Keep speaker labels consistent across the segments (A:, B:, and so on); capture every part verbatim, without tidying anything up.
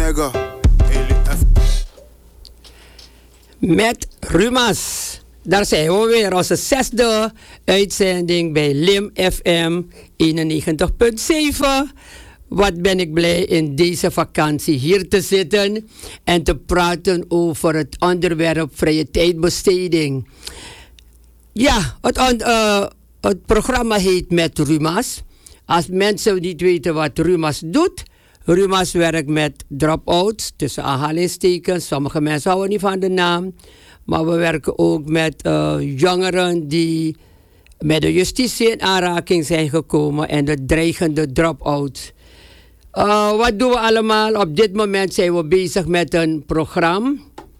A: Met Rumas. Daar zijn we weer, onze zesde uitzending bij Lim F M eenennegentig punt zeven. Wat ben ik blij in deze vakantie hier te zitten en te praten over het onderwerp vrije tijdbesteding. Ja, het, uh, het programma heet Met Rumas. Als mensen niet weten wat Rumas doet, Rumas werkt met drop-outs, tussen aanhalingstekens. Sommige mensen houden niet van de naam. Maar we werken ook met uh, jongeren die met de justitie in aanraking zijn gekomen en de dreigende drop-outs. Uh, wat doen we allemaal? Op dit moment zijn we bezig met een programma.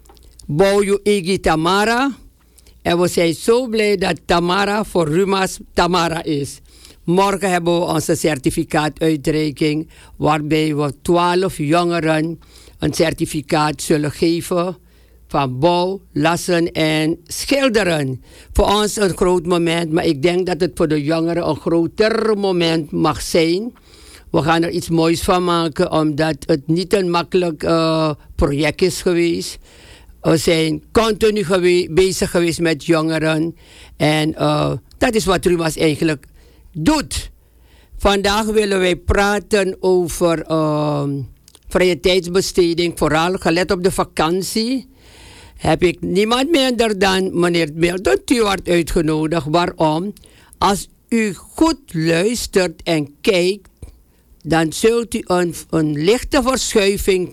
A: Bouw je eigen Tamara. En we zijn zo blij dat Tamara voor Rumas Tamara is. Morgen hebben we onze certificaatuitreiking, waarbij we twaalf jongeren een certificaat zullen geven van bouw, lassen en schilderen. Voor ons een groot moment, maar ik denk dat het voor de jongeren een groter moment mag zijn. We gaan er iets moois van maken, omdat het niet een makkelijk uh, project is geweest. We zijn continu gewe- bezig geweest met jongeren. En uh, dat is wat Rumas eigenlijk doet. Vandaag willen wij praten over uh, vrije tijdsbesteding, vooral gelet op de vakantie. Heb ik niemand minder dan meneer Milton Tuart uitgenodigd. Waarom? Als u goed luistert en kijkt, dan zult u een, een lichte verschuiving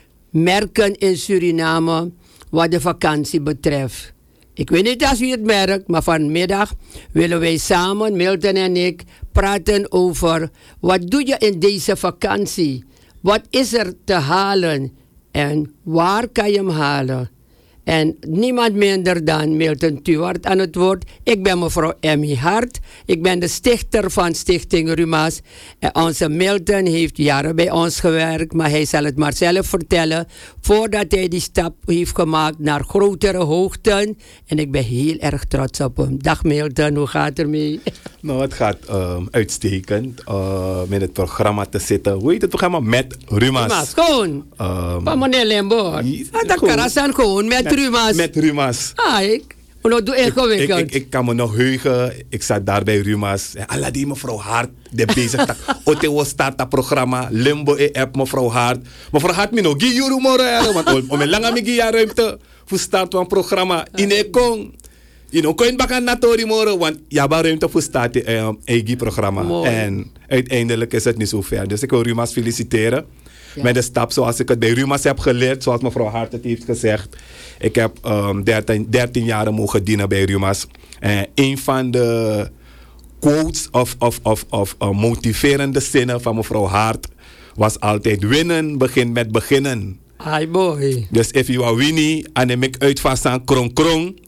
A: merken in Suriname wat de vakantie betreft. Ik weet niet als u het merkt, maar vanmiddag willen wij samen, Milton en ik, praten over wat doe je in deze vakantie? Wat is er te halen en waar kan je hem halen? En niemand minder dan Milton Tuart aan het woord. Ik ben mevrouw Emmy Hart. Ik ben de stichter van Stichting Rumas. En onze Milton heeft jaren bij ons gewerkt, maar hij zal het maar zelf vertellen voordat hij die stap heeft gemaakt naar grotere hoogten. En ik ben heel erg trots op hem. Dag Milton, hoe gaat het ermee?
B: Nou, het gaat um, uitstekend uh, met het programma te zitten. Hoe heet het programma? Met Rumas.
A: Rumas, gewoon.
B: Um,
A: Van meneer Lembo. Dat kan gewoon met, met Rumas.
B: Met Rumas.
A: Ah, ik. Wat doe ingewikkeld.
B: Ik, ik, ik, ik kan me nog heugen. Ik zat daar bij Rumas. Alla die mevrouw Hart. De bezig. Otewo start dat programma. Limbo e-app mevrouw Hart. Mevrouw Hart, me nog. Gie juru moro. Want om een lange me gie ruimte. Voor start van programma. In Ekong. Je know, kun bakken naar Tori moro. Want ja, maar ruimte voor start het uh, eigen programma. Mooi. En uiteindelijk is het niet zo ver. Dus ik wil Rumas feliciteren. Ja. Met de stap zoals ik het bij Rumas heb geleerd, zoals mevrouw Hart het heeft gezegd. Ik heb um, dertien, dertien jaar mogen dienen bij Rumas. En een van de quotes of, of, of, of uh, motiverende zinnen van mevrouw Hart was altijd: winnen begint met beginnen.
A: Ai boy.
B: Dus if you are winning en dan ik uitvast aan krong krong,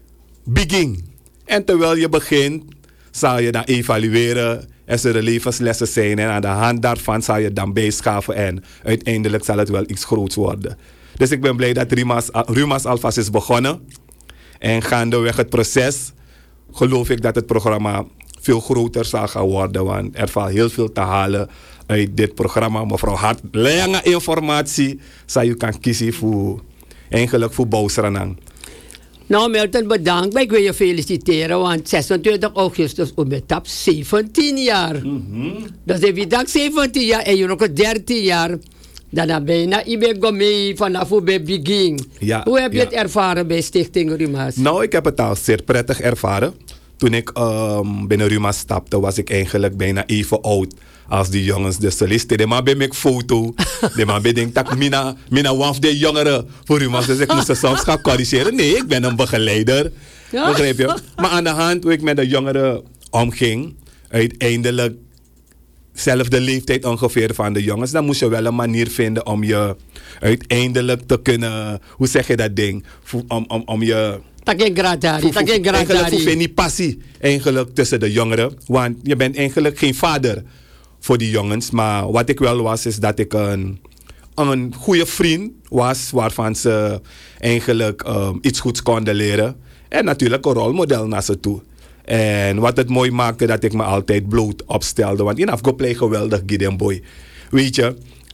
B: begin. En terwijl je begint, zal je dan evalueren. Er zullen levenslessen zijn en aan de hand daarvan zal je dan bijschaven en uiteindelijk zal het wel iets groots worden. Dus ik ben blij dat Rumas, Rumas alvast is begonnen. En gaandeweg het proces geloof ik dat het programma veel groter zal gaan worden, want er valt heel veel te halen uit dit programma. Mevrouw Hart, lange informatie, zal je kan kiezen voor, eigenlijk voor Bouwsranang.
A: Nou Milton, bedankt. Ik wil je feliciteren, want zesentwintig augustus om het tap zeventien jaar. Mm-hmm. Dus heb je dat zeventien jaar en je nog dertien jaar, dan heb je bijna iemand mee vanaf hoe bij begin.
B: Ja,
A: hoe heb je
B: ja.
A: het ervaren bij Stichting Rumas?
B: Nou, ik heb het al zeer prettig ervaren. Toen ik um, binnen Rumas stapte, was ik eigenlijk bijna even oud als die jongens. Dus ze listen, de man bij mijn foto. De man bij denkt dat mina, mina waf de jongeren voor Rumas. Dus ik moest ze soms gaan corrigeren. Nee, ik ben een begeleider. Ja? Begrijp je? Maar aan de hand hoe ik met de jongeren omging, uiteindelijk zelfde leeftijd ongeveer van de jongens, dan moest je wel een manier vinden om je uiteindelijk te kunnen, hoe zeg je dat ding? Om, om, om je...
A: Dat is gradari. Dat is gradari.
B: Eigenlijk hoef je niet passie eigenlijk tussen de jongeren. Want je bent eigenlijk geen vader voor die jongens. Maar wat ik wel was, is dat ik een, een goede vriend was. Waarvan ze eigenlijk um, iets goeds konden leren. En natuurlijk een rolmodel naar ze toe. En wat het mooi maakte, dat ik me altijd bloot opstelde. Want in Afgoplay geweldig, Gideon Boy. Weet je,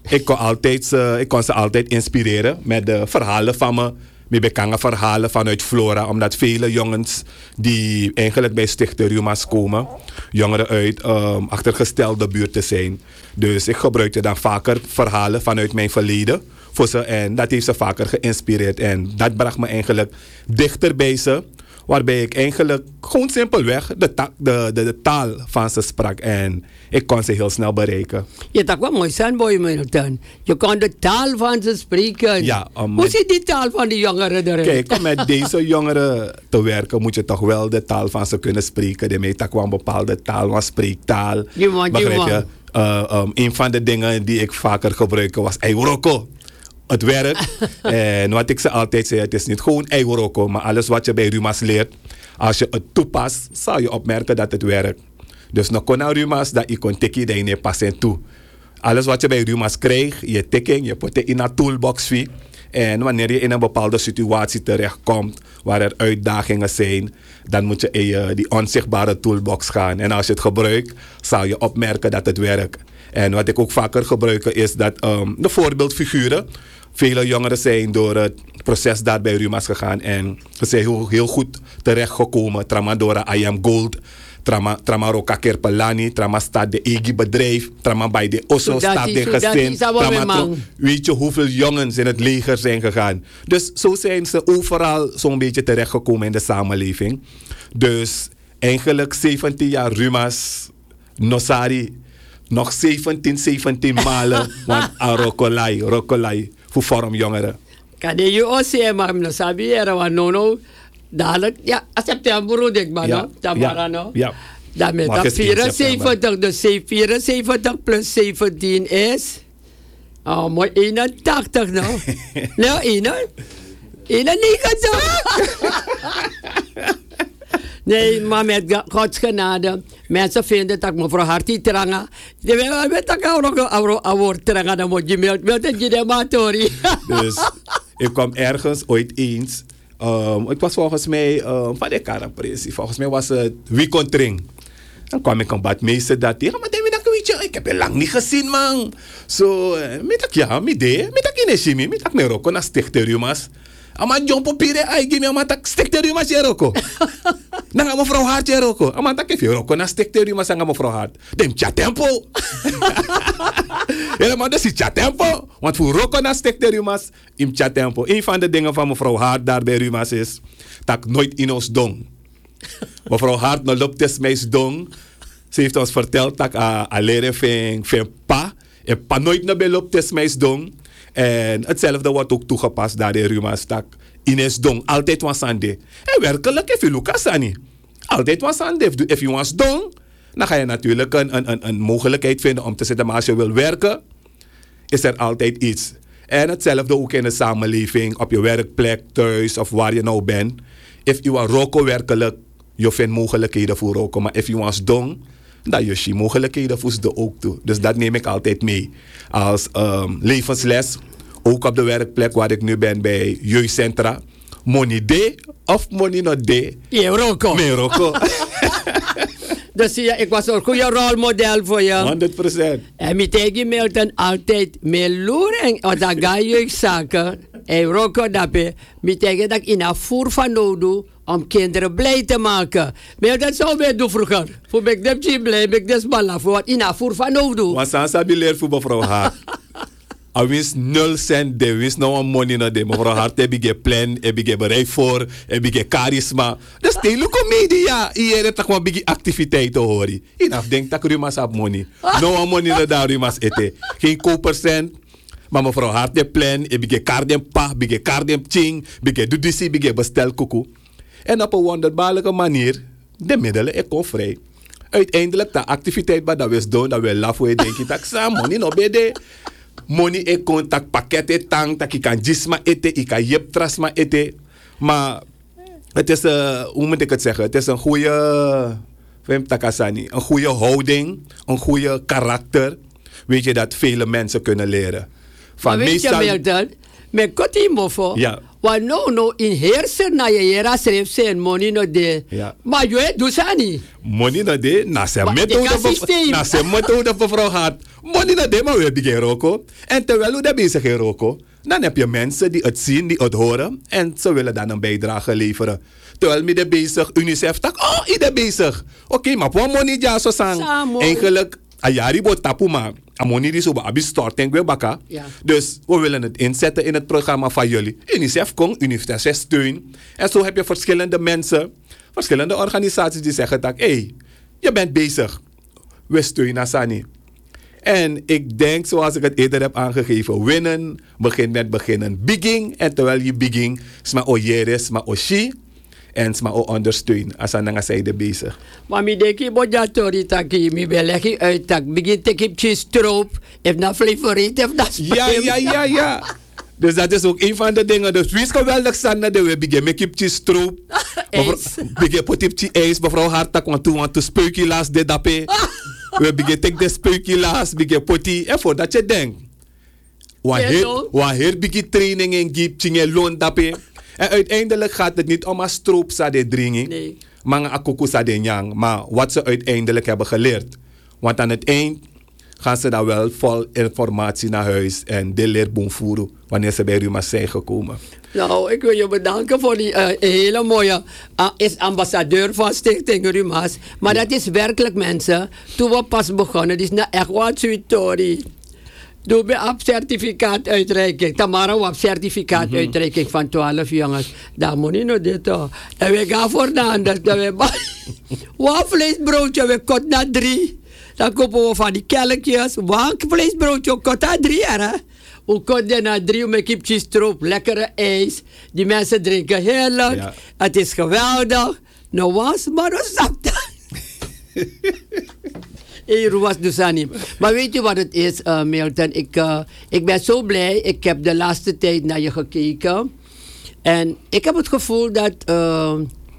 B: ik, kon altijd ze, ik kon ze altijd inspireren met de verhalen van me. Met bekende verhalen vanuit Flora. Omdat vele jongens die eigenlijk bij Stichter Rumas komen. Jongeren uit um, achtergestelde buurten zijn. Dus ik gebruikte dan vaker verhalen vanuit mijn verleden. Voor ze, en dat heeft ze vaker geïnspireerd. En dat bracht me eigenlijk dichter bij ze. Waarbij ik eigenlijk gewoon simpelweg de, ta- de, de, de taal van ze sprak. En ik kon ze heel snel bereiken.
A: Je dacht wel mooi zijn, Boy Milton. Je kon de taal van ze spreken.
B: Ja, um,
A: Hoe zit die taal van die jongeren eruit?
B: Kijk, om met deze jongeren te werken moet je toch wel de taal van ze kunnen spreken. De meet kwam een bepaalde taal, een spreektaal.
A: Je want, je
B: Begrijp je? Uh, um, een van de dingen die ik vaker gebruikte was Eiworoko. Het werk. En wat ik ze altijd zei, het is niet gewoon Eiworoko, maar alles wat je bij Rumas leert, als je het toepast, zal je opmerken dat het werkt. Dus nog kon Rumas dat je kon tikken dat je niet passen toe. Alles wat je bij Rumas krijgt, je tikken, je put het in een toolbox fee. En wanneer je in een bepaalde situatie terechtkomt waar er uitdagingen zijn, dan moet je in je, die onzichtbare toolbox gaan. En als je het gebruikt, zal je opmerken dat het werkt. En wat ik ook vaker gebruik is dat um, de voorbeeldfiguren. Vele jongeren zijn door het proces daar bij Rumas gegaan en ze zijn heel, heel goed terechtgekomen. Tramadora I Am Gold, Trama, Tramaroka Kerpelani, Trama staat de eigen bedrijf, Trama bij de Osso staat de gezin. Trama, weet je hoeveel jongens in het leger zijn gegaan. Dus zo zijn ze overal zo'n beetje terechtgekomen in de samenleving. Dus eigenlijk zeventien jaar Rumas, Nosari, nog zeventien, zeventien malen, want aan Rokolai, Rokolai, voor vorm jongeren.
A: Kan je ook zeggen, maar ik sabi er want nono dadelijk ja september denk maar no tamara no.
B: Ja.
A: Dan met dat vierenzeventig, dus vierenzeventig plus zeventien is oh mooi eenentachtig no. Nou eenennegentig. Nee, maar met Gods genade. Mensen vinden dat ik mevrouw Hartie tranga. Je weet dat ik ook een woord tranga, dan moet je melden. Melden je de matori.
B: Dus ik kwam ergens ooit eens. Um, ik was volgens mij um, van de Karapressie. Volgens mij was het Wikontring. Dan kwam ik een badmeester dat tegen. Maar David, weet je, ik heb je lang niet gezien, man. Zo, met ik ja, met de, met ik in de chimie, met ik me roko naar Stichter Rumas. Ama jompo pire ai gimi ama tak Stichter Rumas jeroko. Nanga mevrouw Hart jeroko. Ama tak if jeroko na Stichter Rumas nanga mevrouw Hart. Dem chat tempo. Ja, maar dat is chat tempo. Want voor roko na Stichter Rumas im chat tempo. Een van de dingen van mevrouw Hart daar bij Rumas is tak nooit in ons dong. Mevrouw Hart no loopt des meis dong. Ze heeft ons verteld dat a a leren van van pa en pa nooit naar beloopt des meis dong. En hetzelfde wordt ook toegepast daar in Rumas tak. Ines dong, altijd was aan de. En werkelijk, if je Lucas Sani. Altijd was aan de. If je was dong, dan ga je natuurlijk een, een, een, een mogelijkheid vinden om te zitten. Maar als je wil werken, is er altijd iets. En hetzelfde ook in de samenleving, op je werkplek, thuis of waar je nou bent. If je was roko werkelijk, je vindt mogelijkheden voor roken. Maar if je was dong, dan je je mogelijkheden voor ze ook toe. Dus dat neem ik altijd mee. Als um, levensles, ook op de werkplek waar ik nu ben bij jeugdcentra. Money de of money not de.
A: Je roko.
B: Me roko.
A: Dus ja, ik was een goede rolmodel voor je.
B: honderd procent.
A: En met tegen Milton altijd meer loering. Want dan ga je zaken. En roko daarbij. Met tegen dat ik in een voer van nodig om kinderen blij te maken. Maar dat zou wij doen vroeger. Voor ik dem blij, ik des balla voor wat in een voer van nodig.
B: Maar sans heb je leer voor mevrouw Hart. I wist nul cent, de wist no money na de. Mevrouw Hart heb ik een plan, heb ik een bereik voor, heb ik een charisma. Dat is hele comedie, ja. Hier heb ik gewoon een activiteiten horen. En af denk dat Rumas heb money. No money na daar Rumas eten. Geen kopercent. Maar mevrouw Hart heb plan, heb ik een kaart pa, heb ik een kaart ching, heb ik een dudisi, heb ik een bestel koekoe. En op een wonderbaarlijke manier, de middelen, ik kom vrij. Uiteindelijk, de activiteit wat we doen, dat we laf voor je denken, dat ik money no bede. Money ik kon tak pakket tang, tak ik kan gisma eten, ik kan jep trasma eten. Maar het is, uh, hoe moet ik het zeggen, het is een goede, een goede houding, een goede karakter. Weet je, dat vele mensen kunnen leren.
A: Van maar weet meestal... je, Milton, met Kotimofo,
B: ja.
A: Want nou, nou, in heerser na je jera schreef zijn money no de.
B: Ja.
A: Maar je doet dat niet.
B: Money na de, na zijn
A: Maar
B: methode,
A: ik kan
B: bev-
A: systeem.
B: na zijn methode mevrouw Hart. Money na de, maar we hebben geen roko. En terwijl we daar bezig zijn roko, dan heb je mensen die het zien, die het horen. En ze willen dan een bijdrage leveren. Terwijl we er bezig, UNICEF tak, oh, ieder bezig. Oké, okay, maar voor money ja zo sang.
A: Samen.
B: Eigenlijk, ayari bo tapu maar. Amoni die zo ba abi storting we baka.
A: Ja.
B: Dus we willen het inzetten in het programma van jullie. UNICEF kon, UNICEF steun. En zo heb je verschillende mensen, verschillende organisaties die zeggen dat, hé, hey, je bent bezig. We steunen Sani. En ik denk, zoals ik het eerder heb aangegeven, winnen begint met beginnen. Bigging. En terwijl je bigging, sma o jeres, sma o shi. En sma o ondersteun. Als aan de zijde bezig.
A: Maar mi denk je moet dat tori taki mi beleg je uit tak begin te kip cheese stroop. If na favorite, if na
B: Ja, ja, ja, ja. Dus dat is ook een van de dingen. Dus wie is geweldig staan dat we beginnen met kipje stroop. Beginnen potipje ijs. Mevrouw Hartak, want toen want to speukie laas de dape. We beginnen tek de speukie laas. Beginnen potje. En voordat je denkt. Wanneer begin training en gip tjinge loon dape. En uiteindelijk gaat het niet om een stroop sa de dringing.
A: Nee.
B: Maar een akoko sa de nyang. Maar wat ze uiteindelijk hebben geleerd. Want aan het eind gaan ze dan wel vol informatie naar huis en de leerboom voeren wanneer ze bij Rumas zijn gekomen.
A: Nou, ik wil je bedanken voor die uh, hele mooie uh, is ambassadeur van Stichting Rumas. Maar ja. Dat is werkelijk mensen. Toen we pas begonnen, dit is nou echt wat zoiets. Doe bij op certificaat uitreiking. Tamara op certificaat mm-hmm. uitreiking van twaalf jongens. Dat moet niet nog dit hoor. En we gaan voor de ander. Wat vleesbroodje, we kot naar drie. Dan kopen we van die kelkjes. Wat vleesbroodje, kot naar drie hè. We koten naar drie met kipjes stroop. Lekkere ijs. Die mensen drinken heerlijk. Ja. Het is geweldig. Nou was, maar dat is Ruas Dusani. Maar weet je wat het is, uh, Milton? Ik, uh, ik ben zo blij. Ik heb de laatste tijd naar je gekeken. En ik heb het gevoel dat uh,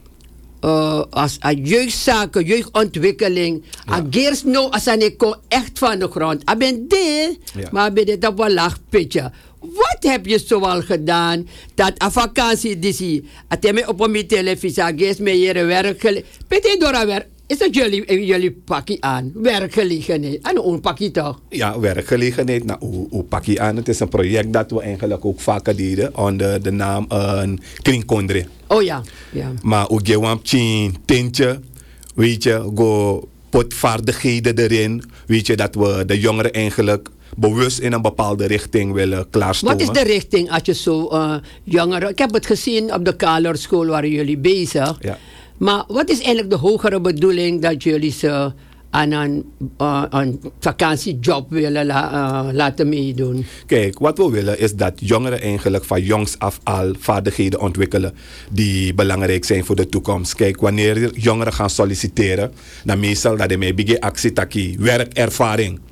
A: uh, als uh, jeugdzaken, jeugdontwikkeling, ja. Geers nou als ik kom echt van de grond. Ik ben dit, ja. Maar ben dit op een laag pitje. Wat heb je zoal gedaan dat a vakantie disi, ateme op een televisie, geers met je werk gele, pete door werk. Is dat jullie, jullie pakje aan? Werkgelegenheid. En hoe pak je toch?
B: Ja, werkgelegenheid. Nou, hoe, hoe pak je aan? Het is een project dat we eigenlijk ook vaker deden onder de naam een uh, Kringkondre.
A: Oh ja. ja.
B: Maar ook je want een tintje, weet je, go potvaardigheden erin. Weet je, dat we de jongeren eigenlijk bewust in een bepaalde richting willen klaarstomen.
A: Wat is de richting als je zo uh, jongeren... Ik heb het gezien op de Kalerschool waar jullie bezig. Ja. Maar wat is eigenlijk de hogere bedoeling dat jullie ze aan een, uh, een vakantiejob willen la, uh, laten meedoen?
B: Kijk, wat we willen is dat jongeren eigenlijk van jongs af al vaardigheden ontwikkelen die belangrijk zijn voor de toekomst. Kijk, wanneer jongeren gaan solliciteren, dan meestal dat de bige actie taki werkervaring.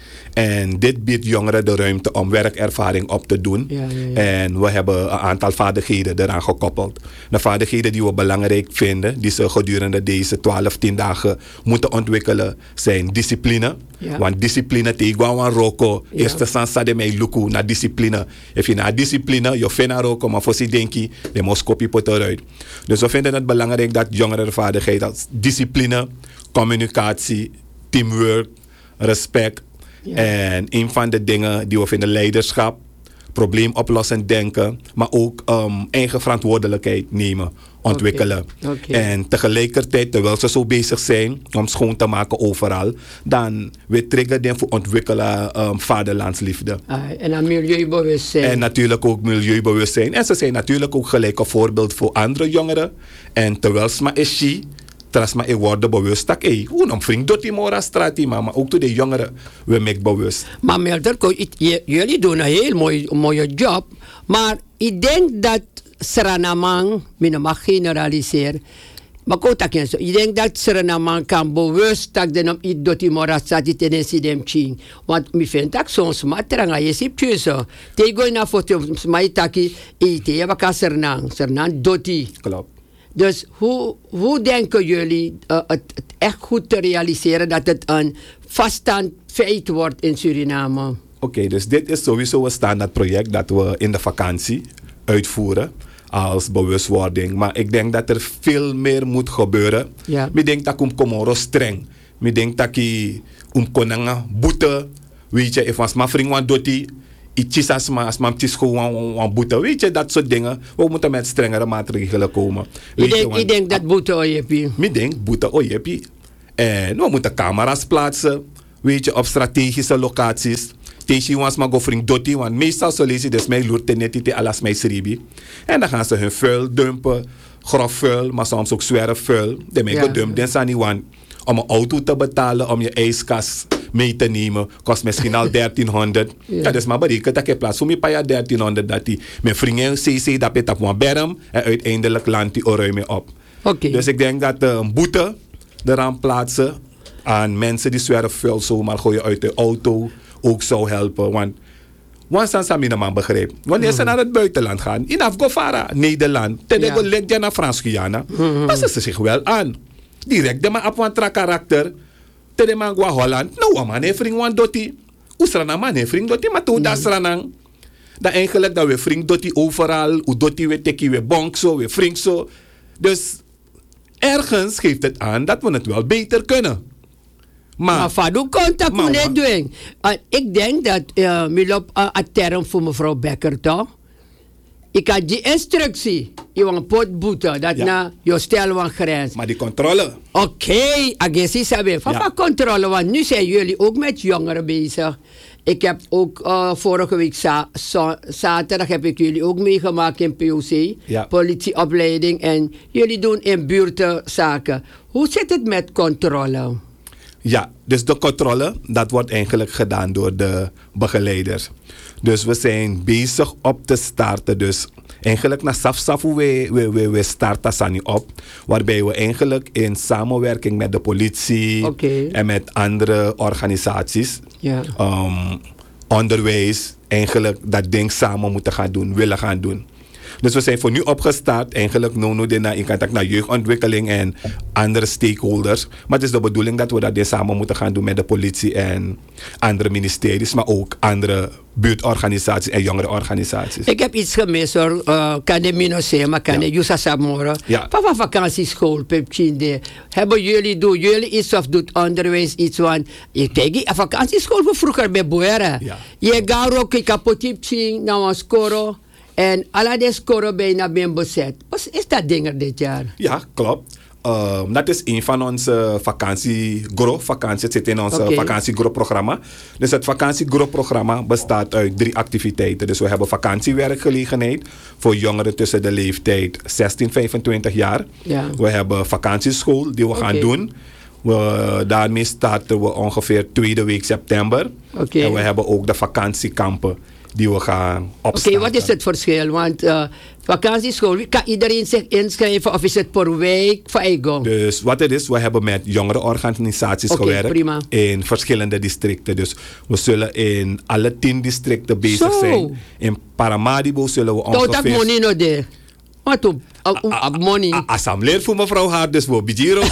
B: En dit biedt jongeren de ruimte om werkervaring op te doen. Ja, ja, ja. En we hebben een aantal vaardigheden eraan gekoppeld. De vaardigheden die we belangrijk vinden, die ze gedurende deze twaalf, tien dagen moeten ontwikkelen, zijn discipline. Ja. Want discipline, tegenwoordig roko, ja. Eerste sansa de mij luku naar discipline. Als je naar discipline, je vindt roko, maar voor ze denk je, de moest kopie pot eruit. Dus we vinden het belangrijk dat jongeren vaardigheden als discipline, communicatie, teamwork, respect. Ja. En een van de dingen die we vinden leiderschap, probleemoplossend denken, maar ook um, eigen verantwoordelijkheid nemen, ontwikkelen. Okay. Okay. En tegelijkertijd, terwijl ze zo bezig zijn om schoon te maken overal, dan we triggeren den voor ontwikkelen um, vaderlandsliefde.
A: Ah, en dan milieubewustzijn.
B: En natuurlijk ook milieubewustzijn. En ze zijn natuurlijk ook gelijk een voorbeeld voor andere jongeren. En terwijl ze maar is she, Tras maar ik word bewust dat hey, hoe een vriend doet die mora straat, maar ook door de jongeren we maken bewust.
A: Maar Melder, jullie doen een heel mooi, mooie job, maar ik denk dat Suriname, ik mag generaliseren, maar ik denk dat Suriname kan bewust dat de iets doet die mora straat in een sidemching, want ik vind dat soms maar teranga je ziet je zo. Tegen na foto, maar ik tak ite je wakker Suriname, Suriname doet die.
B: Klopt.
A: Dus hoe, hoe denken jullie uh, het, het echt goed te realiseren dat het een vaststaand feit wordt in Suriname?
B: Oké, okay, dus dit is sowieso een standaard project dat we in de vakantie uitvoeren als bewustwording. Maar ik denk dat er veel meer moet gebeuren.
A: Ja.
B: Ik denk dat ik kom streng. Ik denk dat ik um konanga boete. Weet je, if was ma vriend wan doti, iets as ma as ma tis gewoon wan boete. Weet je, dat soort dingen. We moeten met strengere maatregelen komen.
A: Ik denk, ik denk dat boete ojepi.
B: Ik denk boete ojepi. En we moeten camera's plaatsen. Weet je, op strategische locaties. Tegen was maar go vriend doti, want meestal zullen ze dus mij loert net te alles mij sribi. En dan gaan ze hun vuil dumpen, grof vuil, maar soms ook zware vuil. De mij
A: Ja.
B: gedumpt, dan zijn die want om een auto te betalen, om je ijskast mee te nemen, kost misschien al dertienhonderd.
A: Ja.
B: Ja, dus maar berekent dat ik plaats voor mij pa ja dertienhonderd dat die mijn vrienden cc dat het op mijn berm en uiteindelijk landt die oruim op.
A: Oké.
B: Dus ik denk dat uh, een boete eraan plaatsen aan mensen die zware vuil zomaar gooien uit de auto ook zou helpen. Want wanneer ze mijn man begrijpt. Wanneer ze naar het buitenland gaan, in Afgofara, Nederland, ten
A: Ja.
B: ja. leg je naar Frans-Guyana, passen ze zich wel aan. Direct de man op een karakter, ten de man gwa Holland, nou man heeft vriend wan doti. Oesrana man heeft vriend doti, maar toen dat sranang. Dat eigenlijk dat we vriend doti overal, u doti we teki we bonk zo, we vriend zo. Dus ergens geeft het aan dat we het wel beter kunnen. Maar,
A: Maar Fadu contact
B: maar-
A: moet niet doen. Uh, ik denk dat, uh, Milop, uh, een term voor mevrouw Becker toch? Ik had die instructie, je want pot boete, dat
B: Ja.
A: na je stel van grens.
B: maar die controle.
A: Oké, okay, agentie sabi. Van
B: Ja.
A: controle, want nu zijn jullie ook met jongeren bezig. Ik heb ook uh, vorige week za zo- zaterdag heb ik jullie ook meegemaakt in P O C,
B: Ja.
A: politieopleiding. En jullie doen in buurten zaken. Hoe zit het met controle?
B: Ja, dus de controle, dat wordt eigenlijk gedaan door de begeleiders. Dus we zijn bezig op te starten. Dus eigenlijk na Safsafu we, we, we, we starten Sani op. Waarbij we eigenlijk in samenwerking met de politie
A: Oké.
B: en met andere organisaties,
A: Ja.
B: um, onderwijs, eigenlijk dat ding samen moeten gaan doen, willen gaan doen. Dus we zijn voor nu opgestart, eigenlijk no, no, in contact naar jeugdontwikkeling en andere stakeholders. Maar het is de bedoeling dat we dat ding samen moeten gaan doen met de politie en andere ministeries, maar ook andere buurtorganisaties en jongerenorganisaties.
A: Ik heb iets gemist hoor. Uh, kan de Minose, maar kan de
B: Ja.
A: Yusa Samora.
B: Ja.
A: Papa vakantieschool, Pepchinde. Hebben jullie, doen jullie iets of doet onderwijs iets van? Ik denk, een vakantieschool voor vroeger bij Boeren.
B: Ja.
A: Je gaat ook een kapotipching naar een score. En alle de score bijna ben bezet. Wat is dat ding er dit jaar?
B: Ja, klopt. Um, dat is een van onze vakantie-gro. Vakantie, het zit in ons
A: Oké.
B: vakantie-gro-programma. Dus het vakantie-gro-programma bestaat uit drie activiteiten. Dus we hebben vakantiewerkgelegenheid voor jongeren tussen de leeftijd zestien tot vijfentwintig jaar.
A: Ja.
B: We hebben vakantieschool die we gaan
A: Oké.
B: doen. We, daarmee starten we ongeveer tweede week september.
A: Oké.
B: En we hebben ook de vakantiekampen die we gaan
A: Oké,
B: opstarten.
A: wat is het verschil? Want uh, vakantieschool, kan iedereen zich inschrijven of is het per week voor eigen?
B: Dus wat het is, we hebben met jongerenorganisaties
A: Oké,
B: gewerkt
A: prima.
B: in verschillende districten. Dus we zullen in alle tien districten bezig
A: Zo.
B: zijn. In Paramaribo zullen we
A: Toch dat
B: ongeveer...
A: money no de. Wat op? Op money.
B: A- Assembleer voor mevrouw Hart, dus we bijeren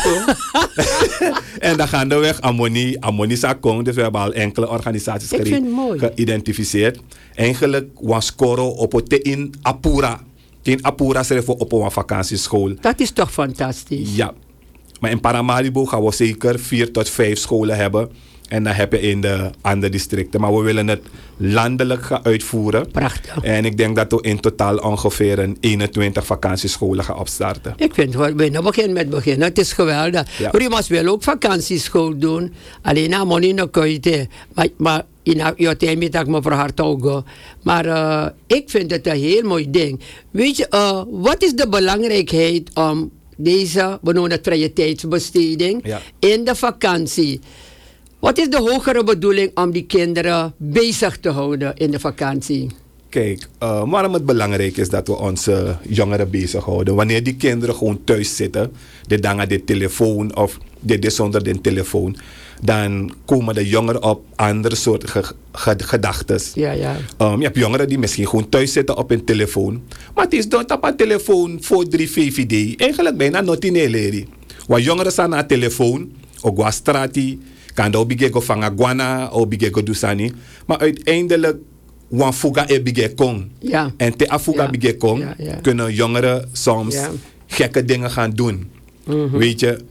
B: En dan gaan we weg Amoni, Amoni Sakong. Dus we hebben al enkele organisaties
A: Ik
B: gere-
A: vind het mooi.
B: geïdentificeerd. Eigenlijk was Coro op het in Apura. In Apura schrijven we op een vakantieschool.
A: Dat is toch fantastisch.
B: Ja, maar in Paramaribo gaan we zeker vier tot vijf scholen hebben. En dan heb je in de andere districten. Maar we willen het landelijk gaan uitvoeren.
A: Prachtig.
B: En ik denk dat we in totaal ongeveer een eenentwintig vakantiescholen gaan opstarten.
A: Ik vind het wel, we beginnen met beginnen. Het is geweldig.
B: Ja.
A: Rimas wil ook vakantieschool doen. Alleen na money no koite. Maar, maar in jouw tijd dat ik me voor hart ook. Maar uh, ik vind het een heel mooi ding. Weet je, uh, wat is de belangrijkheid om deze, we noemen het vrije tijdsbesteding,
B: Ja.
A: in de vakantie? Wat is de hogere bedoeling om die kinderen bezig te houden in de vakantie?
B: Kijk, uh, waarom het belangrijk is dat we onze jongeren bezighouden. Wanneer die kinderen gewoon thuis zitten, dit dan aan de telefoon of dit is zonder de telefoon, dan komen de jongeren op andere soorten ge- ge- gedachten.
A: Ja, ja.
B: Um, je hebt jongeren die misschien gewoon thuis zitten op een telefoon. Maar het is dan op een telefoon voor drie V V D. Eigenlijk bijna not in Eleri. Waar jongeren staan aan de telefoon, ook waar strati, kan ook bigego van Aguana, ook bigego Dusani. Maar uiteindelijk wan fuga e bige kong.
A: Ja.
B: En te afuga
A: Ja.
B: bige kong
A: Ja, ja.
B: kunnen jongeren soms
A: Ja.
B: gekke dingen gaan doen.
A: Mhm.
B: Weet je?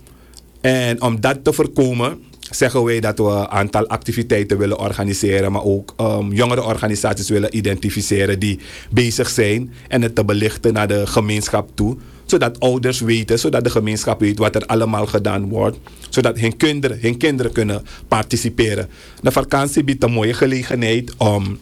B: En om dat te voorkomen, zeggen wij dat we een aantal activiteiten willen organiseren, maar ook um, jongere organisaties willen identificeren die bezig zijn en het te belichten naar de gemeenschap toe. Zodat ouders weten, zodat de gemeenschap weet wat er allemaal gedaan wordt. Zodat hun kinderen, hun kinderen kunnen participeren. De vakantie biedt een mooie gelegenheid om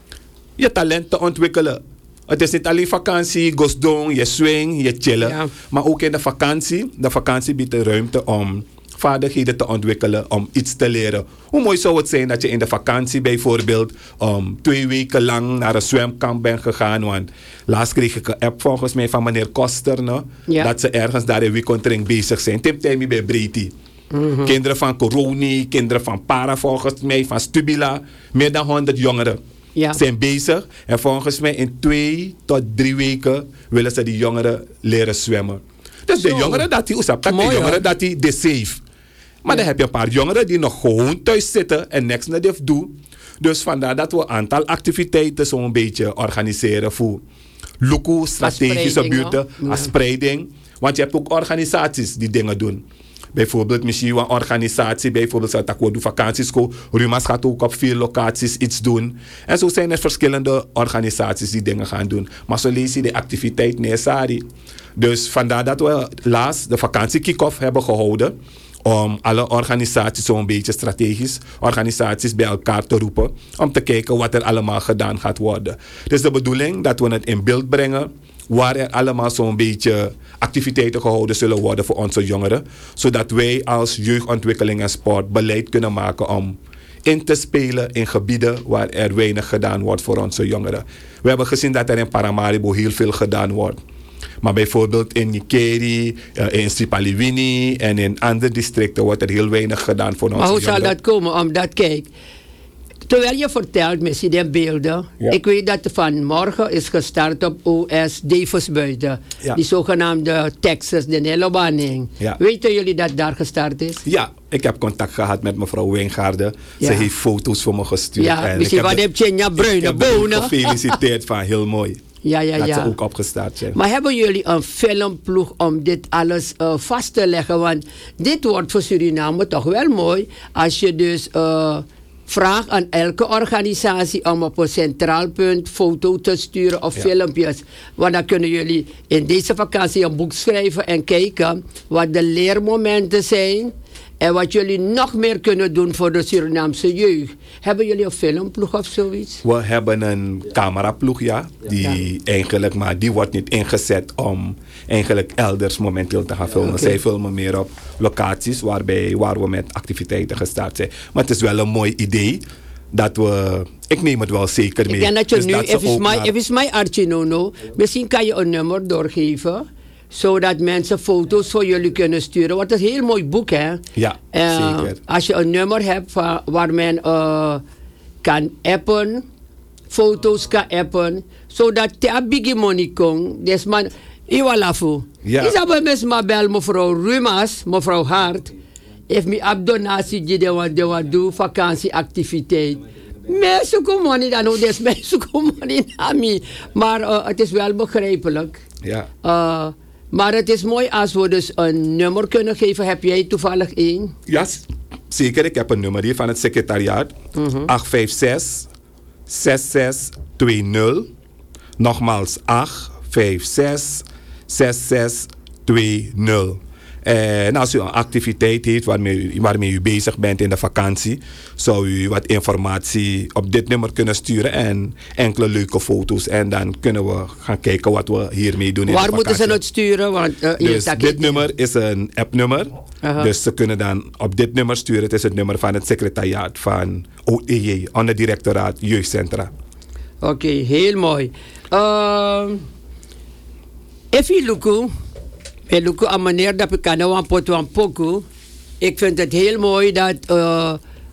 B: je talent te ontwikkelen. Het is niet alleen vakantie, gosdong, je swing, je chillen.
A: Ja.
B: Maar ook in de vakantie. De vakantie biedt de ruimte om vaardigheden te ontwikkelen, om iets te leren. Hoe mooi zou het zijn dat je in de vakantie bijvoorbeeld um, twee weken lang naar een zwemkamp bent gegaan. Want laatst kreeg ik een app volgens mij van meneer Koster. No?
A: Ja.
B: Dat ze ergens daar in Wikontering bezig zijn. Tip Timmy bij Breti.
A: Mhm.
B: Kinderen van Coroni, kinderen van Para volgens mij, van Stubila. Meer dan honderd jongeren
A: Ja.
B: zijn bezig. En volgens mij in twee tot drie weken willen ze die jongeren leren zwemmen. Dus de
A: Zo.
B: jongeren dat die, de
A: Mooi,
B: jongeren
A: hoor.
B: dat die de safe. Maar
A: Ja.
B: dan heb je een paar jongeren die nog gewoon thuis zitten en niks naar dit doen. Dus vandaar dat we een aantal activiteiten zo'n beetje organiseren voor Luku, strategische
A: spreiding,
B: buurten,
A: hoor. Ja.
B: als spreiding. Want je hebt ook organisaties die dingen doen. Bijvoorbeeld misschien een organisatie, bijvoorbeeld Satakodu Vakantieschool. Rumas gaat ook op veel locaties iets doen. En zo zijn er verschillende organisaties die dingen gaan doen. Maar zo lees je de activiteit necessari. Dus vandaar dat we laatst de vakantie kick-off hebben gehouden. Om alle organisaties zo'n beetje strategisch, organisaties bij elkaar te roepen. Om te kijken wat er allemaal gedaan gaat worden. Het is de bedoeling dat we het in beeld brengen. Waar er allemaal zo'n beetje activiteiten gehouden zullen worden voor onze jongeren. Zodat wij als jeugdontwikkeling en sport beleid kunnen maken om in te spelen in gebieden waar er weinig gedaan wordt voor onze jongeren. We hebben gezien dat er in Paramaribo heel veel gedaan wordt. Maar bijvoorbeeld in Nikeri, in Sipaliwini en in andere districten wordt er heel weinig gedaan voor onze
A: Maar hoe
B: jongeren.
A: zal dat komen? Omdat, kijk, terwijl je vertelt, misschien de beelden.
B: Ja.
A: Ik weet dat vanmorgen is gestart op O S Davisbuiten.
B: Ja.
A: Die zogenaamde Texas, de Nellobaning.
B: Ja.
A: Weten jullie dat daar gestart is?
B: Ja, ik heb contact gehad met mevrouw Wijngaarden.
A: Ja.
B: Ze heeft foto's voor me gestuurd.
A: Ja,
B: en
A: misschien
B: ik
A: wat
B: de-
A: heb je in je bruine
B: ik heb haar ook
A: bonen?
B: gefeliciteerd van heel mooi.
A: Ja, ja,
B: dat
A: ja.
B: ze ook opgestart zijn.
A: Maar hebben jullie een filmploeg om dit alles uh, vast te leggen? Want dit wordt voor Suriname toch wel mooi. Als je dus uh, vraagt aan elke organisatie om op een centraal punt foto te sturen of
B: Ja.
A: filmpjes. Want dan kunnen jullie in deze vakantie een boek schrijven en kijken wat de leermomenten zijn. En wat jullie nog meer kunnen doen voor de Surinaamse jeugd. Hebben jullie een filmploeg of zoiets?
B: We hebben een cameraploeg, ja. Die
A: Ja.
B: eigenlijk, maar die wordt niet ingezet om eigenlijk elders momenteel te gaan filmen.
A: Oké.
B: Zij filmen meer op locaties waarbij, waar we met activiteiten gestart zijn. Maar het is wel een mooi idee dat we... Ik neem het wel zeker mee.
A: Ik denk dat je
B: Dus
A: nu,
B: ze
A: even
B: ook
A: mij,
B: naar-
A: even mij Archie Nono, misschien kan je een nummer doorgeven, zodat mensen foto's voor jullie kunnen sturen. Want het is een heel mooi boek, hè?
B: Ja,
A: Eh,
B: zeker.
A: Als je een nummer hebt van, waar men uh, kan appen, foto's kan appen, zodat te bigi money kon, des man, iwalafu.
B: Ja.
A: Isabel mes ma bel mevrouw Rumas, mevrouw Hart, heeft me ab donatie die de wat de wat doe, vakantieactiviteit. Mensen komen niet dan ook, des mensen komen niet aan mij. Maar uh, het is wel begrijpelijk.
B: Ja.
A: Uh, maar het is mooi als we dus een nummer kunnen geven. Heb jij toevallig één?
B: Ja, s- zeker. Ik heb een nummer hier van het secretariaat. acht vijf zes, zes zes twee nul. Nogmaals acht vijf zes, zes zes twee nul. En als u een activiteit heeft waarmee u, waarmee u bezig bent in de vakantie, zou u wat informatie op dit nummer kunnen sturen en enkele leuke foto's. En dan kunnen we gaan kijken wat we hiermee doen in
A: Waar
B: de
A: moeten ze
B: vakantie.
A: het sturen? Want, uh, je
B: Dus
A: tak-
B: dit nummer is een appnummer.
A: Aha.
B: Dus ze kunnen dan op dit nummer sturen. Het is het nummer van het secretariaat van O E J, Onderdirectoraat Jeugdcentra.
A: Oké, okay, heel mooi. Uh, even Luku. En Luku, aan meneer dat ik kan nou aan pot van poku. Ik vind het heel mooi dat uh,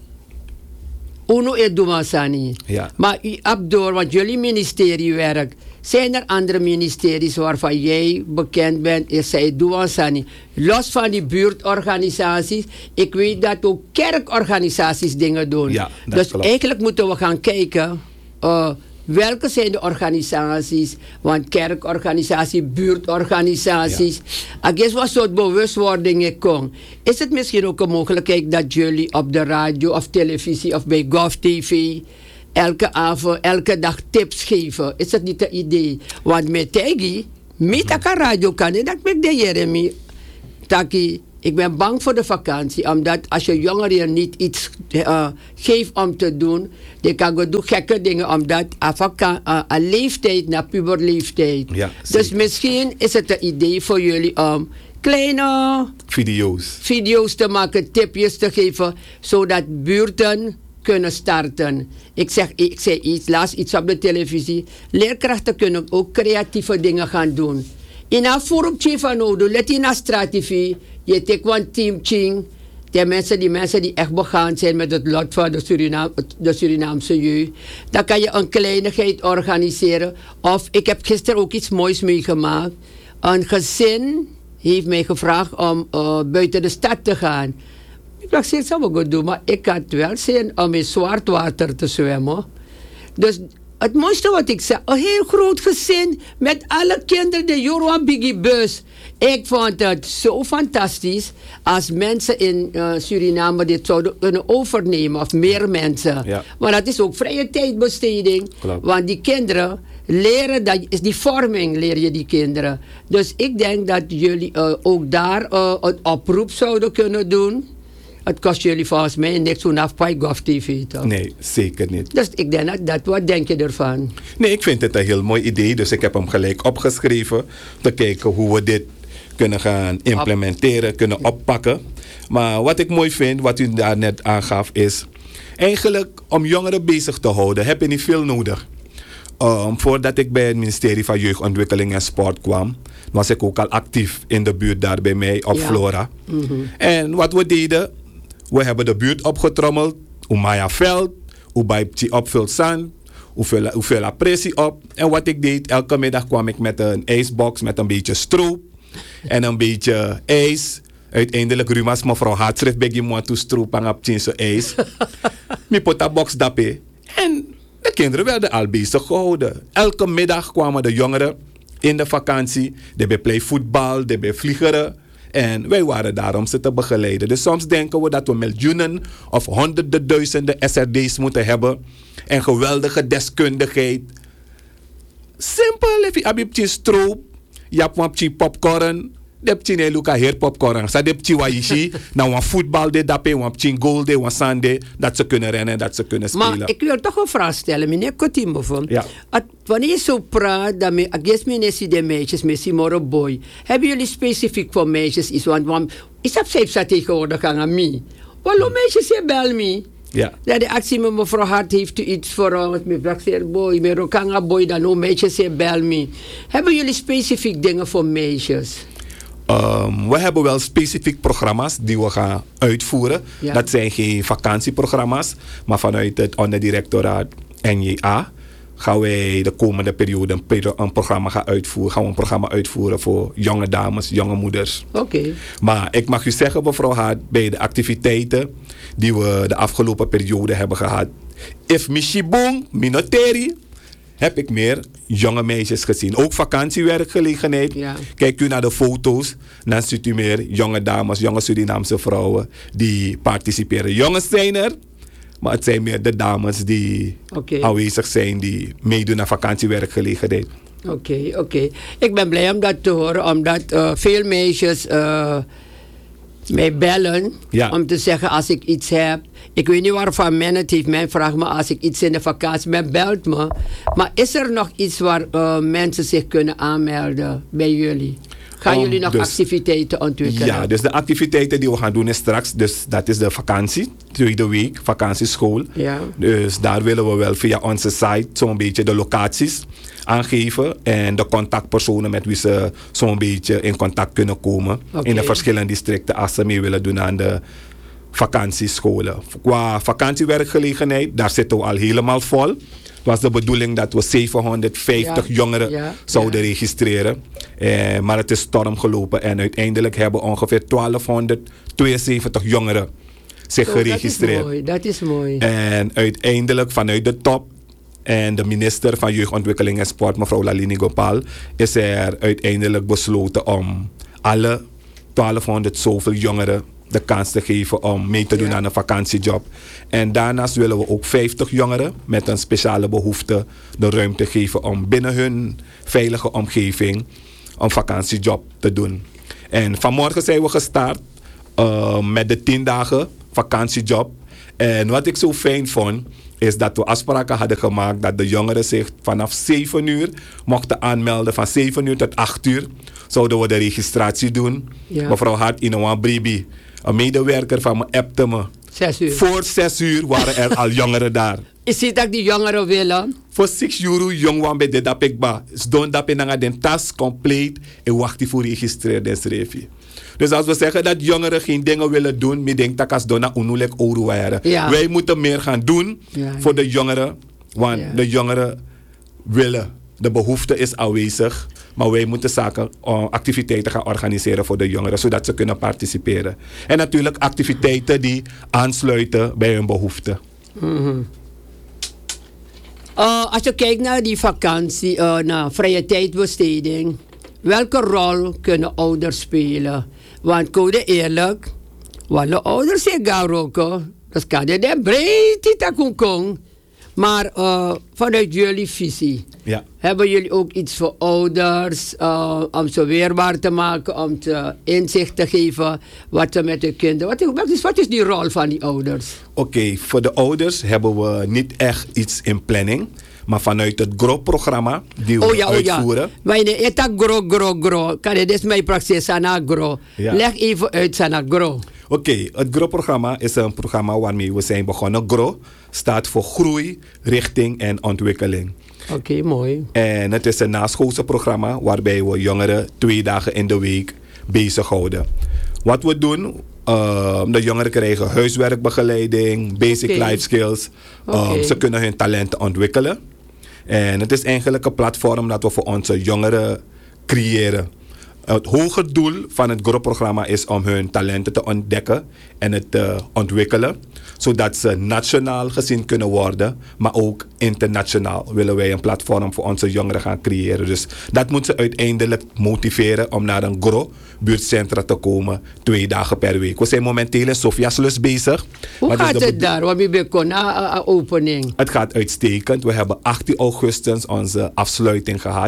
A: Uno het Dumasani.
B: Ja.
A: Maar u Abdor, want jullie ministerie werkt. Zijn er andere ministeries waarvan jij bekend bent? Is zij Dumasani. Los van die buurtorganisaties. Ik weet dat ook kerkorganisaties dingen doen.
B: Ja, dat
A: dus
B: klopt.
A: eigenlijk moeten we gaan kijken. Uh, welke zijn de organisaties, want kerkorganisatie, buurtorganisaties. Ja. Ik guess wat soort bewustwording kon. Is het misschien ook een mogelijkheid dat jullie op de radio of televisie of bij GovTV elke avond, elke dag tips geven? Is dat niet een idee? Want met Tegi, met een radio kan dat met de Jeremy. Taki, ik ben bang voor de vakantie, omdat als je jongeren niet iets uh, geeft om te doen, dan kan je doen gekke dingen, omdat een uh, leeftijd naar puberleeftijd. Ja, dus misschien is het een idee voor jullie om kleine
B: video's.
A: video's te maken, tipjes te geven, zodat buurten kunnen starten. Ik zeg, ik zei iets, laatst iets op de televisie. Leerkrachten kunnen ook creatieve dingen gaan doen. In een vormpje van nodig, let in een strategie. Je take one team ching. De mensen, die mensen die echt begaan zijn met het lot van de, Surinaam, de Surinaamse jeugd. Dan kan je een kleinigheid organiseren. Of ik heb gisteren ook iets moois meegemaakt. Een gezin heeft mij gevraagd om uh, buiten de stad te gaan. Ik dacht, dat zou ik goed doen, maar ik had wel zin om in zwart water te zwemmen. Dus het mooiste wat ik zei, een heel groot gezin met alle kinderen, de Joran Biggie bus. Ik vond het zo fantastisch als mensen in uh, Suriname dit zouden kunnen overnemen, of meer mensen. Ja. Maar dat is ook vrije tijdbesteding. Klopt. Want die kinderen leren, dat is die vorming leer je die kinderen. Dus ik denk dat jullie uh, ook daar uh, een oproep zouden kunnen doen. Het kost jullie volgens mij niks vanaf GovTV, toch?
B: Nee, zeker niet.
A: Dus ik denk dat, dat, wat denk je ervan?
B: Nee, ik vind het een heel mooi idee. Dus ik heb hem gelijk opgeschreven. Te kijken hoe we dit kunnen gaan implementeren, Op. kunnen oppakken. Maar wat ik mooi vind, wat u daar net aangaf, is eigenlijk om jongeren bezig te houden, heb je niet veel nodig. Um, voordat ik bij het ministerie van Jeugdontwikkeling en Sport kwam, was ik ook al actief in de buurt daar bij mij op ja. Flora. Mm-hmm. En wat we deden, we hebben de buurt opgetrommeld, Umaya veld, Ubaipchi opvult zand, hoeveel pressie op. En wat ik deed, elke middag kwam ik met een ijsbox met een beetje stroop en een beetje ijs. Uiteindelijk Rumas mevrouw Hartschrift bij je moet stroop en op zo ijs. Mi pota box dappe. En de kinderen werden al bezig gehouden. Elke middag kwamen de jongeren in de vakantie. Die bij play voetbal, die bij vliegeren. En wij waren daar om ze te begeleiden. Dus soms denken we dat we miljoenen of honderden duizenden S R D's moeten hebben. En geweldige deskundigheid. Simpel, even abibtje stroop. Japwapje popcorn. Deptje ne luka heer popcorn. Sa deptje wa ishi. Nou wan voetbal de dape, wan ptje goal de, wan sande. Dat ze kunnen rennen, dat ze kunnen spelen.
A: Maar ik wil toch een vraag stellen, meneer Kotimbo. Ja. Wanneer je zo praat, dan ik guess meneer si de meisjes, meneer moro boy. Hebben jullie specifiek voor meisjes iets? Want, want is dat zelfs dat tegenwoordig aan mij? Waarom meisjes je bel me? Ja. Dat de actie met mevrouw Hart heeft u iets voor ons. Met Blackseer boy, met Rokanga boy, dan ook meisjes je bel me. Hebben jullie specifiek dingen voor meisjes?
B: Um, we hebben wel specifiek programma's die we gaan uitvoeren. Ja. Dat zijn geen vakantieprogramma's, maar vanuit het onderdirectoraat N J A gaan wij de komende periode een, een programma gaan uitvoeren. Gaan we een programma uitvoeren voor jonge dames, jonge moeders.
A: Oké. Okay.
B: Maar ik mag u zeggen, mevrouw Hart, bij de activiteiten die we de afgelopen periode hebben gehad, if Michibong, Minoteri, heb ik meer jonge meisjes gezien. Ook vakantiewerkgelegenheid. Ja. Kijkt u naar de foto's, dan ziet u meer jonge dames, jonge Surinaamse vrouwen die participeren. Jongens zijn er, maar het zijn meer de dames die okay. aanwezig zijn, die meedoen aan vakantiewerkgelegenheid.
A: Oké, okay, oké. Okay. Ik ben blij om dat te horen, omdat uh, veel meisjes uh, mij bellen ja. om te zeggen als ik iets heb. Ik weet niet waarvan men het heeft. Men vraagt me als ik iets in de vakantie ben, belt me. Maar is er nog iets waar uh, mensen zich kunnen aanmelden bij jullie? Gaan um, jullie nog dus, activiteiten ontwikkelen?
B: Ja, dus de activiteiten die we gaan doen is straks, dus dat is de vakantie, tweede week, vakantieschool. Ja. Dus daar willen we wel via onze site zo'n beetje de locaties aangeven en de contactpersonen met wie ze zo'n beetje in contact kunnen komen. Okay. In de verschillende districten als ze mee willen doen aan de vakantiescholen. Qua vakantiewerkgelegenheid, daar zitten we al helemaal vol. Het was de bedoeling dat we zevenhonderdvijftig ja. jongeren ja. zouden ja. registreren. Eh, maar het is storm gelopen en uiteindelijk hebben ongeveer twaalfhonderdtweeënzeventig jongeren zich oh, geregistreerd.
A: Dat is mooi, dat is mooi.
B: En uiteindelijk vanuit de top en de minister van Jeugdontwikkeling en Sport, mevrouw Lalini Gopal, is er uiteindelijk besloten om alle twaalfhonderd zoveel jongeren de kans te geven om mee te doen ja. aan een vakantiejob. En daarnaast willen we ook vijftig jongeren met een speciale behoefte de ruimte geven om binnen hun veilige omgeving een vakantiejob te doen. En vanmorgen zijn we gestart uh, met de tien dagen vakantiejob. En wat ik zo fijn vond, is dat we afspraken hadden gemaakt dat de jongeren zich vanaf zeven uur mochten aanmelden. Van zeven uur tot acht uur zouden we de registratie doen. Ja. Mevrouw Hart Inowan Bribi, een medewerker van me, appte me.
A: Zes uur.
B: Voor zes uur waren er al jongeren daar.
A: Is het dat die jongeren willen?
B: Voor zes uur jong bij de dapikba. Dus dan dat je naar de tas compleet en wacht voor registreer den schrijfje. Dus als we zeggen dat jongeren geen dingen willen doen, ik denk dat als dona onulek oru waren. Ja. Wij moeten meer gaan doen ja, ja. voor de jongeren, want ja. de jongeren willen. De behoefte is aanwezig, maar wij moeten zaken, uh, activiteiten gaan organiseren voor de jongeren, zodat ze kunnen participeren. En natuurlijk activiteiten die aansluiten bij hun behoeften.
A: Mm-hmm. Uh, als je kijkt naar die vakantie, uh, naar vrije tijdbesteding, welke rol kunnen ouders spelen? Want code eerlijk, wat ouders zeggen roken, dat kan je de breedte takunkong. Maar uh, vanuit jullie visie, ja. hebben jullie ook iets voor ouders uh, om ze weerbaar te maken, om ze inzicht te geven wat ze met hun kinderen. Wat is, wat is die rol van die ouders?
B: Oké, okay, voor de ouders hebben we niet echt iets in planning. Maar vanuit het G R O-programma die we oh ja, uitvoeren.
A: Oh ja. Maar je het G R O, G R O, G R O. Kan je dus mijn praxis aan G R O? Ja. Leg even uit aan G R O.
B: Oké, okay, het G R O-programma is een programma waarmee we zijn begonnen. G R O staat voor groei, richting en ontwikkeling.
A: Oké, okay, mooi.
B: En het is een naschoolse programma waarbij we jongeren twee dagen in de week bezighouden. Wat we doen, uh, de jongeren krijgen huiswerkbegeleiding, basic okay. life skills. Um, okay. Ze kunnen hun talenten ontwikkelen. En het is eigenlijk een platform dat we voor onze jongeren creëren. Het hoge doel van het G R O-programma is om hun talenten te ontdekken en het te ontwikkelen. Zodat ze nationaal gezien kunnen worden, maar ook internationaal willen wij een platform voor onze jongeren gaan creëren. Dus dat moet ze uiteindelijk motiveren om naar een G R O-buurtcentra te komen, twee dagen per week. We zijn momenteel in Sofiaslus bezig.
A: Hoe gaat het daar? Wat ben je na opening?
B: Het gaat uitstekend. We hebben achttien augustus onze afsluiting gehad.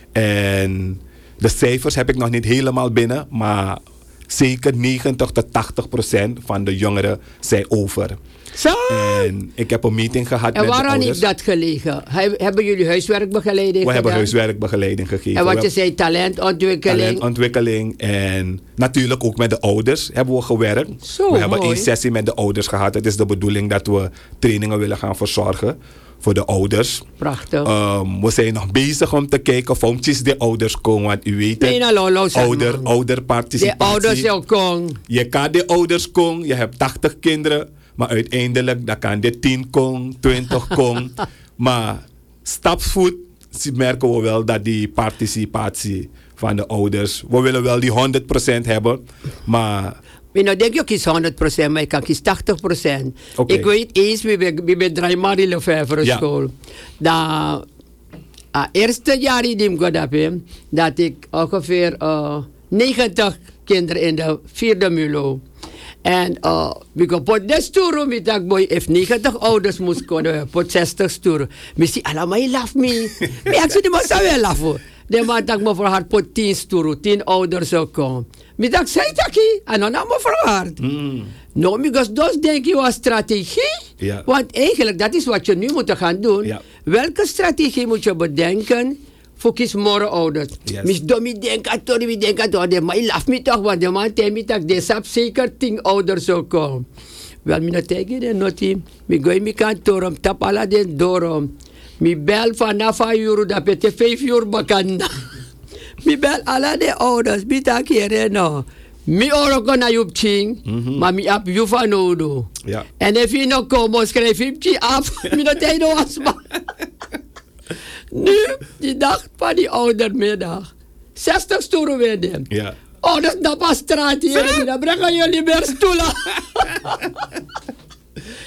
B: En de cijfers heb ik nog niet helemaal binnen, maar zeker negentig tot tachtig procent van de jongeren zijn over.
A: Zo.
B: En ik heb een meeting gehad
A: en
B: met de ouders.
A: En waarom is dat gelegen? Hebben jullie huiswerkbegeleiding
B: We
A: gedaan?
B: hebben huiswerkbegeleiding gegeven.
A: En wat je zei, talentontwikkeling?
B: Talentontwikkeling en natuurlijk ook met de ouders hebben we gewerkt.
A: Zo,
B: we hebben
A: mooi.
B: één sessie met de ouders gehad. Het is de bedoeling dat we trainingen willen gaan verzorgen voor de ouders.
A: Prachtig.
B: Um, we zijn nog bezig om te kijken of ontjes de ouders komen. Want u weet het,
A: nee, nou, lo,
B: ouder, ouderparticipatie.
A: De ouders ook komen.
B: Je kan de ouders komen. Je hebt tachtig kinderen. Maar uiteindelijk dan kan de tien komen, twintig komen. Maar stapsvoet merken we wel dat die participatie van de ouders. We willen wel die honderd procent hebben. Maar
A: ik nou denk je kies honderd procent, maar ik kan kies tachtig procent. Okay. Ik weet eens, we ben Draimari Lefevre school. Dat het eerste jaar in die Godapim, dat ik ongeveer uh, negentig kinderen in de vierde mulo. En uh, we gaan pot de stoeren met dat boy, if negentig ouders moest komen, pot zestig stoeren. Misschien allemaal je laf me. Maar ik zie de man zou wel lachen. De man dat me voor haar pot tien stoeren, tien ouders zou komen. Maar dat zei ik hier, en dan nam me voor haar. Mm. Nou, because dat denk je was strategie. Ja. Want eigenlijk, dat is wat je nu moet gaan doen. Ja. Welke strategie moet je bedenken voor kies morgen ouders? Yes. Mis domi denk aan toch, mi denk aan toch, maar je laat me toch, want de man tegen me dat de sap zeker tien ouders zou komen. Wel, mi nou tegen de noti, mi gooi mi kantoor om tap alla den doorom. Mi bel vanaf een uur, dat het vijf uur bakanda. Mi bel alla de ouders, mi tak hier no. Mi oro kon na jup ching, mm-hmm. maar mi ap ju van odo. Ja. En if je nou komt, schrijf je chi af, mi nou tegen de wasma. Nu, die dag van die oudermiddag. zestig stoelen weer nemen. Ja. Oh, dat is dat pas straat hier. Dan brengen jullie meer stoelen.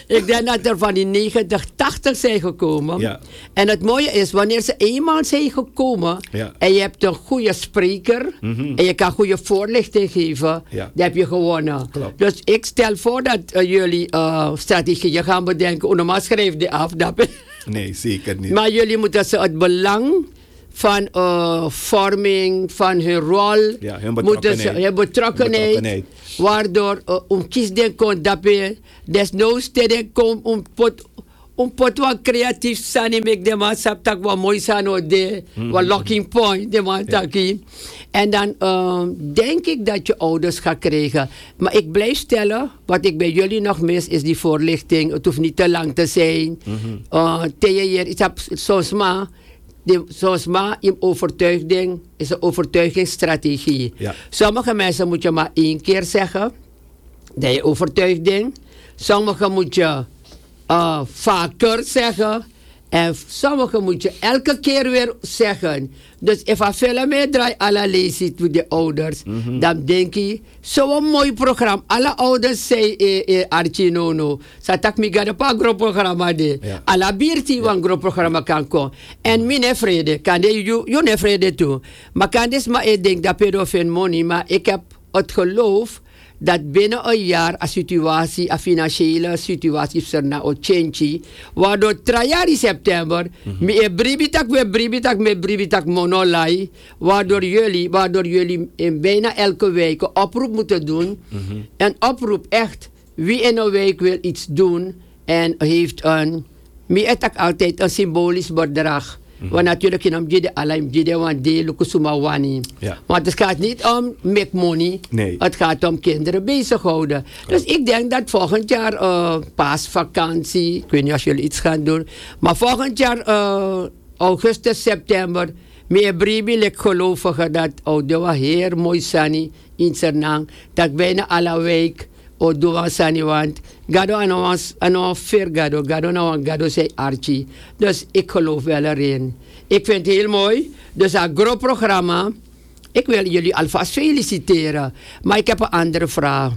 A: Ik denk dat er van die negentig, tachtig zijn gekomen.
B: Ja.
A: En het mooie is, wanneer ze eenmaal zijn gekomen...
B: Ja.
A: en je hebt een goede spreker...
B: Mhm.
A: en je kan goede voorlichting geven...
B: Ja.
A: dan heb je gewonnen.
B: Klopt.
A: Dus ik stel voor dat uh, jullie uh, strategieën gaan bedenken. Normaal schrijf die af. Dat
B: Nee, zeker niet.
A: maar jullie moeten ze het belang... van uh, vorming, van hun rol...
B: Ja, hun
A: moeten ze,
B: betrokkenheid.
A: hun betrokkenheid,
B: Betrokkenheid.
A: waardoor uh, om kiesden kon dat je desnoods te kom om pot om pot wat creatief zijn ik de man sap tak wat mooi zijn o de wat locking point de man taki en dan uh, denk ik dat je ouders gaat krijgen, maar ik blijf stellen wat ik bij jullie nog mis is die voorlichting. Het hoeft niet te lang te zijn. Mm-hmm. uh, tegen ik heb soms maar De, zoals maar in overtuiging is een overtuigingsstrategie.
B: Ja.
A: Sommige mensen moet je maar één keer zeggen. Dat je overtuiging. Sommige moet je uh, vaker zeggen. En sommige moet je elke keer weer zeggen. Dus als je veel meer draait alle lezen voor de ouders. Mm-hmm. Dan denk je, zo'n mooi programma. Alle ouders zeggen, eh, eh, Archie Nono. Satak mi gada pa groot programma de.
B: Ja.
A: Alla birti ja. Wan groot programma kan komen. En mi ne vrede. Kan de, you, you ne vrede toe. Maar kan des maar ik denk dat pedofin money. Maar ik heb het geloof dat binnen een jaar een situatie, een financiële situatie is er na o change, waardoor trajari september, me e bribitak we bribitak me bribitak monolai, waardoor jullie, waardoor jullie in bijna elke week een oproep moeten doen, mm-hmm. Een oproep echt, wie in een week wil iets doen en heeft een, me etak altijd een symbolisch bedrag. Mm-hmm. Want natuurlijk in Amjide Alaim Jide want de Lukusuma Wani. Ja. Want het gaat niet om make money.
B: Nee.
A: Het gaat om kinderen bezighouden. Oh. Dus ik denk dat volgend jaar uh, paasvakantie, ik weet niet of jullie iets gaan doen, maar volgend jaar uh, augustus, september, meer bribi lek gelovigen dat oh, dat was heel mooi sani in Sernang, dat bijna alle week o doa sani want gado anoas ano fer gado gado nou gado zei Archie. Dus ik geloof wel erin. Ik vind het heel mooi. Dus een groot programma. Ik wil jullie alvast feliciteren. Maar ik heb een andere vraag.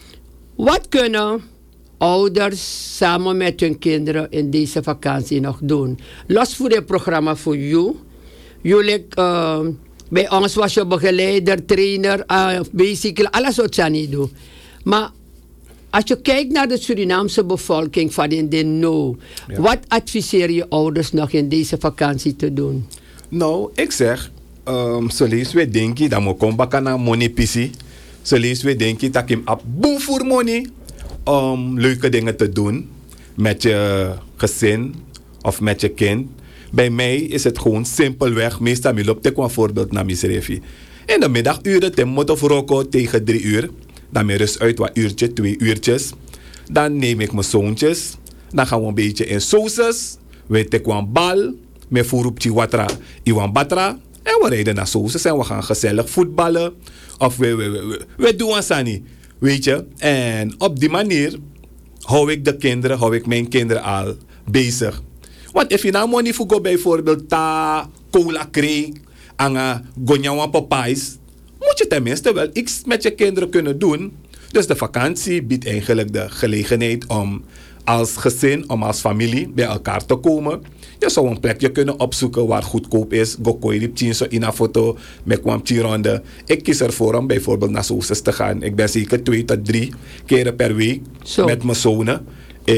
A: Wat kunnen ouders samen met hun kinderen in deze vakantie nog doen? Los voor het programma voor jou. Jullie uh, bij ons was je begeleider, trainer, uh, basically alles wat je niet doet. Maar als je kijkt naar de Surinaamse bevolking van in de no, ja. Wat adviseer je ouders nog in deze vakantie te doen?
B: Nou, ik zeg, um, zo lees we denken dat we komen naar money pisi. Zo lees we denken dat je op boe voor money om leuke dingen te doen met je gezin of met je kind. Bij mij is het gewoon simpelweg, meestal loopt ik een voorbeeld naar Misrefi. In de middaguren, ten motovroco tegen drie uur. Dan me rust uit wat uurtje, twee uurtjes. Dan neem ik mijn zoontjes. Dan gaan we een beetje in sauces. We tekenen een bal. Me voer op Chiwatra, Iwan Batra. En we rijden naar sauces en we gaan gezellig voetballen. Of we, we, we, we, we doen een sani. Weet je. En op die manier hou ik de kinderen, hou ik mijn kinderen al bezig. Want als je nou money voor bijvoorbeeld ta cola kreeg. Anga gonjawan papais. Moet je tenminste wel iets met je kinderen kunnen doen. Dus de vakantie biedt eigenlijk de gelegenheid om als gezin, om als familie bij elkaar te komen. Je zou een plekje kunnen opzoeken waar goedkoop is. Gokoiri Pchinso in een foto met kwam ronde. Ik kies ervoor om bijvoorbeeld naar Soeses te gaan. Ik ben zeker twee tot drie keren per week so. met mijn zonen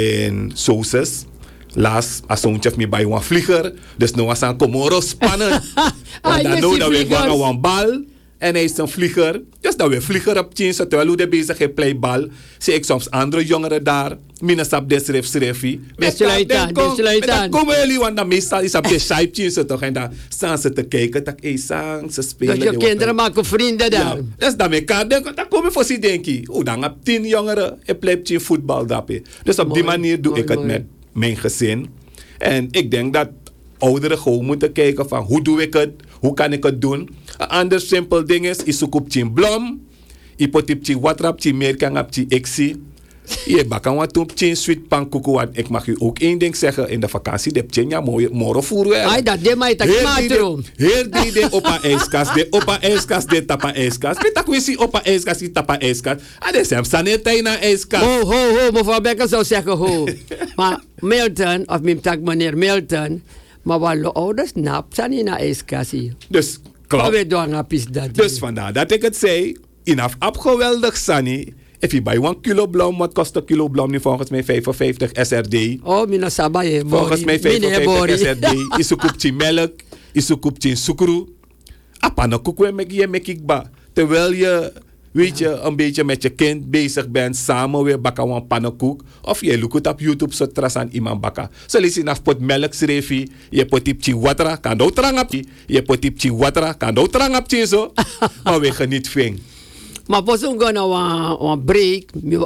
B: in Soeses. Laatst, als zoontje me bij een vlieger. Dus nu was aan Komoro spannen. En dan nou dat we gaan een bal. En hij is een vlieger. Dus dat we vlieger op tien, terwijl we bezig zijn pleibal. Zie ik soms andere jongeren daar. Minasap desref srefi.
A: Desluitaan, desluitaan.
B: Dan komen jullie, want dan meestal is op de scheipje toch. En dan staan ze te kijken. Dat is zang, ze spelen.
A: Dat je kinderen maken vrienden daar.
B: Ja, dus dan elkaar denken. Dan kom je voor ze denken. Hoe dan heb tien jongeren. En blijft je voetbal dappen. Dus op mooi, die manier doe mooi, ik het mooi. met mijn gezin. En ik denk dat ouderen gewoon moeten kijken van hoe doe ik het. Hoe kan ik het doen? Een ander simpel ding is, ik zoek op je blom. Ik pot op je watrap, je meer kan op je exie. Je bakken wat op chin sweet pankoeken. Want ik mag u ook één ding zeggen. In de vakantie, de chin ja mooi morgen voeren.
A: Ai, dat de mij tak matro.
B: Heer die de opa ijskast. De opa ijskast, de tapa ijskast. Weet je zie opa ijskast, die tapa ijskast. En de sem sanitei na ijskast.
A: Ho, ho, ho. Mevrouw Becker zou zeggen ho. Maar Milton, of mijn tak meneer Milton. Maar wat ouders nap zijn in na ijskast.
B: Dus klopt.
A: We doen een pis dat.
B: Dus vandaar dat ik het zei. Inaf ab geweldig Sani. If je bij een kilo blom, wat kost een kilo blom nu volgens mij vijfenvijftig S R D?
A: Oh, mina sabaye.
B: Volgens mij vijfenvijftig S R D. Is een koepje melk, is een koepje sucru. Apanakoek we met je mekikba. Terwijl je, weet je, een beetje met je kind bezig bent, samen weer bakken een pannenkoek. Of je look het op YouTube, zo tras aan iemand bakken. Zo lees je naar pot melk schreefie, je pot tipje water, kan ook trang op je pot tipje water, kan ook trang op je zo. Maar we geniet ving.
A: Maar pas we gaan naar een break.